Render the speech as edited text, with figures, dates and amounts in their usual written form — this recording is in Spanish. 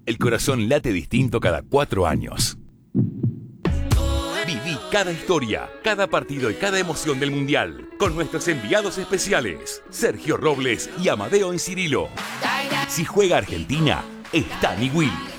El corazón late distinto cada 4 años. Viví cada historia, cada partido y cada emoción del Mundial con nuestros enviados especiales, Sergio Robles y Amadeo Encirilo. Si juega Argentina, está Nigüil.